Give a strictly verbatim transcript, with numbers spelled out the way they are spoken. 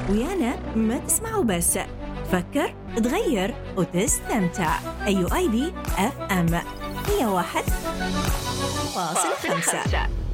ويانا ما تسمعوا بس، فكر تغير وتستمتع. أي يو آي بي إف إم مية وواحد فاصلة خمسة.